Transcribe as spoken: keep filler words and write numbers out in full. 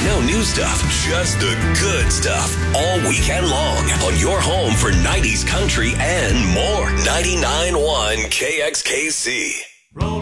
No new stuff, just the good stuff. All weekend long on your home for nineties country and more. ninety-nine point one K X K C. Roll